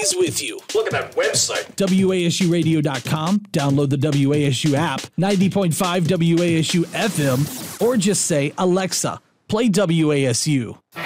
always with you. Look at that website. WASUradio.com. Download the WASU app, 90.5 WASU FM, or just say, Alexa, play WASU.